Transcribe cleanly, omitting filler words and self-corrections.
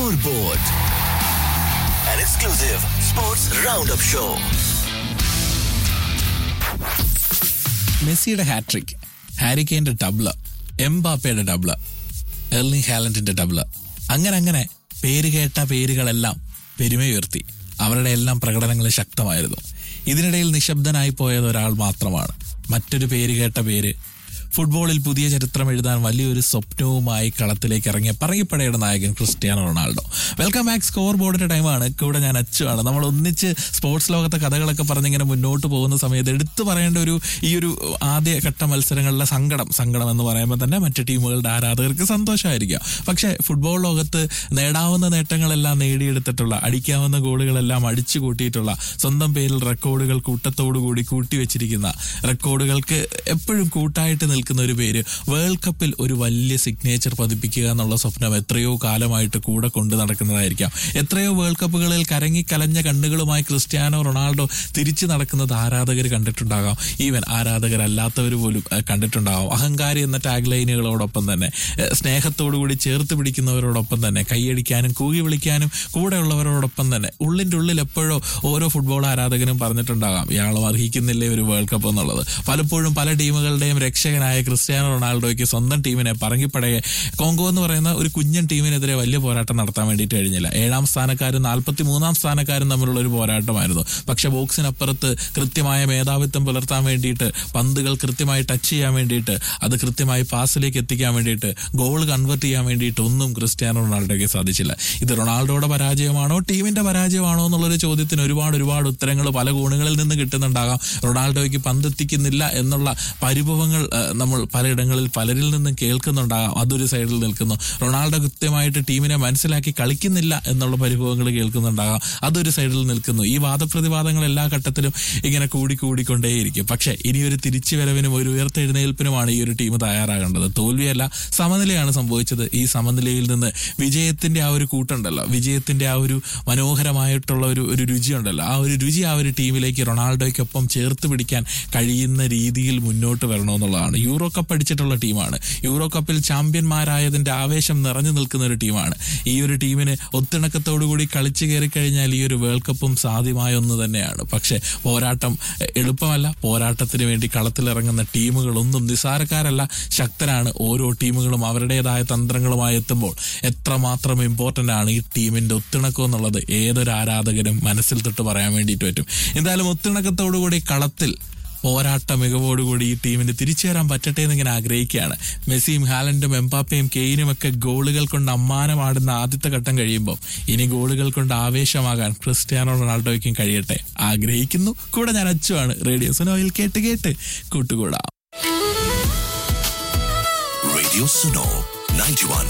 Scoreboard, an exclusive sports roundup show. മെസ്സിയുടെ hat trick, Harry കെയ്ന്റെ double, എംബാപ്പയുടെ double, Erling ഹാലൻഡിന്റെ double, അങ്ങനെ പേര് കേട്ട പേരുകളെല്ലാം പെരുമയുയർത്തി. അവരുടെ എല്ലാം പ്രകടനങ്ങൾ ശക്തമായിരുന്നു. ഇതിനിടയിൽ നിശബ്ദനായി പോയത് ഒരാൾ മാത്രമാണ്. മറ്റൊരു പേര് കേട്ട പേര്, ഫുട്ബോളിൽ പുതിയ ചരിത്രം എഴുതാൻ വലിയൊരു സ്വപ്നവുമായി കളത്തിലേക്ക് ഇറങ്ങിയ പറങ്ങിപ്പടയുടെ നായകൻ Cristiano Ronaldo. Welcome back. Score ബോർഡിന്റെ ടൈമാണ്. കൂടെ ഞാൻ അച്ചുവാണ്. നമ്മൾ ഒന്നിച്ച് സ്പോർട്സ് ലോകത്തെ കഥകളൊക്കെ പറഞ്ഞിങ്ങനെ മുന്നോട്ട് പോകുന്ന സമയത്ത് എടുത്തു പറയേണ്ട ഈ ഒരു ആദ്യ ഘട്ട മത്സരങ്ങളിലെ സങ്കടം എന്ന് പറയുമ്പോൾ തന്നെ മറ്റു ടീമുകളുടെ ആരാധകർക്ക് സന്തോഷമായിരിക്കാം. പക്ഷേ ഫുട്ബോൾ ലോകത്ത് നേടാവുന്ന നേട്ടങ്ങളെല്ലാം നേടിയെടുത്തിട്ടുള്ള, അടിക്കാവുന്ന ഗോളുകളെല്ലാം അടിച്ചു കൂട്ടിയിട്ടുള്ള, സ്വന്തം പേരിൽ റെക്കോർഡുകൾ കൂട്ടത്തോടുകൂടി കൂട്ടിവെച്ചിരിക്കുന്ന, റെക്കോർഡുകൾക്ക് എപ്പോഴും കൂട്ടായിട്ട് നിൽക്കുന്ന ഒരു പേര്, വേൾഡ് കപ്പിൽ ഒരു വലിയ സിഗ്നേച്ചർ പതിപ്പിക്കുക എന്നുള്ള സ്വപ്നം എത്രയോ കാലമായിട്ട് കൂടെ കൊണ്ടു നടക്കുന്നതായിരിക്കാം. എത്രയോ വേൾഡ് കപ്പുകളിൽ കലഞ്ഞ കണ്ണുകളുമായി ക്രിസ്ത്യാനോ റൊണാൾഡോ തിരിച്ചു നടക്കുന്നത് ആരാധകർ കണ്ടിട്ടുണ്ടാകാം. ഈവൻ ആരാധകരല്ലാത്തവർ പോലും കണ്ടിട്ടുണ്ടാകാം. അഹങ്കാരി എന്ന ടാഗ് ലൈനുകളോടൊപ്പം തന്നെ, സ്നേഹത്തോടുകൂടി ചേർത്ത് പിടിക്കുന്നവരോടൊപ്പം തന്നെ, കൈയടിക്കാനും കൂകി വിളിക്കാനും കൂടെയുള്ളവരോടൊപ്പം തന്നെ ഉള്ളിൻ്റെ ഉള്ളിൽ എപ്പോഴോ ഓരോ ഫുട്ബോൾ ആരാധകനും പറഞ്ഞിട്ടുണ്ടാകാം, ഇയാളും അർഹിക്കുന്നില്ലേ ഒരു വേൾഡ് കപ്പ് എന്നുള്ളത്. പലപ്പോഴും പല ടീമുകളുടെയും രക്ഷകനായ ക്രിസ്ത്യാനോ റൊണാൾഡോയ്ക്ക് സ്വന്തം ടീമിനെ പറങ്ങിപ്പടയെ കോങ്കോ എന്ന് പറയുന്ന ഒരു കുഞ്ഞൻ ടീമിനെതിരെ വലിയ പോരാട്ടം നടത്താൻ വേണ്ടിയിട്ട് കഴിഞ്ഞില്ല. 7ാം സ്ഥാനക്കാരും 43ാം സ്ഥാനക്കാരും തമ്മിലുള്ള ഒരു പോരാട്ടമായിരുന്നു. പക്ഷെ ബോക്സിനപ്പുറത്ത് കൃത്യമായ മേധാവിത്വം പുലർത്താൻ വേണ്ടിയിട്ട്, പന്തുകൾ കൃത്യമായി ടച്ച് ചെയ്യാൻ വേണ്ടിയിട്ട്, അത് കൃത്യമായി പാസിലേക്ക് എത്തിക്കാൻ വേണ്ടിയിട്ട്, ഗോൾ കൺവേർട്ട് ചെയ്യാൻ വേണ്ടിയിട്ട് ഒന്നും ക്രിസ്ത്യാനോ റൊണാൾഡോയ്ക്ക് സാധിച്ചില്ല. ഇത് റൊണാൾഡോയുടെ പരാജയമാണോ ടീമിന്റെ പരാജയമാണോ എന്നുള്ളൊരു ചോദ്യത്തിന് ഒരുപാട് ഉത്തരങ്ങൾ പല കോണുകളിൽ നിന്ന് കിട്ടുന്നുണ്ടാകാം. റൊണാൾഡോയ്ക്ക് പന്തെത്തിക്കുന്നില്ല എന്നുള്ള പരിഭവങ്ങൾ നമ്മൾ പലയിടങ്ങളിൽ പലരിൽ നിന്നും കേൾക്കുന്നുണ്ടാകാം. അതൊരു സൈഡിൽ നിൽക്കുന്നു. റൊണാൾഡോ കൃത്യമായിട്ട് ടീമിനെ മനസ്സിലാക്കി കളിക്കുന്നില്ല എന്നുള്ള പരിഭവങ്ങൾ കേൾക്കുന്നുണ്ടാകാം. അതൊരു സൈഡിൽ നിൽക്കുന്നു. ഈ വാദപ്രതിവാദങ്ങൾ എല്ലാ ഘട്ടത്തിലും ഇങ്ങനെ കൂടിക്കൊണ്ടേയിരിക്കും. പക്ഷെ ഇനിയൊരു തിരിച്ചുവരവിനും ഒരു ഉയർത്തെഴുന്നേൽപ്പിനുമാണ് ഈ ഒരു ടീം തയ്യാറാകേണ്ടത്. തോൽവിയല്ല, സമനിലയാണ് സംഭവിച്ചത്. ഈ സമനിലയിൽ നിന്ന് വിജയത്തിന്റെ ആ ഒരു കൂട്ടുണ്ടല്ലോ, വിജയത്തിന്റെ ആ ഒരു മനോഹരമായിട്ടുള്ള ഒരു രുചിയുണ്ടല്ലോ, ആ ഒരു രുചി ആ ഒരു ടീമിലേക്ക് റൊണാൾഡോയ്ക്കൊപ്പം ചേർത്ത് പിടിക്കാൻ കഴിയുന്ന രീതിയിൽ മുന്നോട്ട് വരണമെന്നുള്ളതാണ്. യൂറോ കപ്പ് അടിച്ചിട്ടുള്ള ടീമാണ്. യൂറോ കപ്പിൽ ചാമ്പ്യന്മാരായതിന്റെ ആവേശം നിറഞ്ഞു നിൽക്കുന്ന ഒരു ടീമാണ്. ഈ ഒരു ടീമിന് ഒത്തിണക്കത്തോടുകൂടി കളിച്ചു കയറി കഴിഞ്ഞാൽ ഈ ഒരു വേൾഡ് കപ്പും സാധ്യമായ ഒന്ന് തന്നെയാണ്. പക്ഷെ പോരാട്ടം എളുപ്പമല്ല. പോരാട്ടത്തിന് വേണ്ടി കളത്തിലിറങ്ങുന്ന ടീമുകളൊന്നും നിസ്സാരക്കാരല്ല, ശക്തരാണ്. ഓരോ ടീമുകളും അവരുടേതായ തന്ത്രങ്ങളുമായി എത്തുമ്പോൾ എത്രമാത്രം ഇമ്പോർട്ടന്റ് ആണ് ഈ ടീമിന്റെ ഒത്തിണക്കം എന്നുള്ളത് ഏതൊരു ആരാധകരും മനസ്സിൽ തൊട്ട് പറയാൻ വേണ്ടിയിട്ട് പറ്റും. എന്തായാലും ഒത്തിണക്കത്തോടുകൂടി കളത്തിൽ പോരാട്ട മികവോടുകൂടി ഈ ടീമിന് തിരിച്ചു വരാൻ പറ്റട്ടെ എന്നിങ്ങനെ ആഗ്രഹിക്കുകയാണ്. മെസ്സിയും ഹാലൻഡും എംബാപ്പയും കെയ്നും ഒക്കെ ഗോളുകൾ കൊണ്ട് അമ്മാനമാടുന്ന ആദ്യത്തെ ഘട്ടം കഴിയുമ്പോൾ ഇനി ഗോളുകൾ കൊണ്ട് ആവേശമാകാൻ ക്രിസ്ത്യാനോ റൊണാൾഡോയ്ക്കും കഴിയട്ടെ ആഗ്രഹിക്കുന്നു. കൂടെ ഞാൻ അച്ചുവാണ്. റേഡിയോ സുനോയിൽ കേട്ട് കൂട്ടുകൂടാം. Radio Suno 91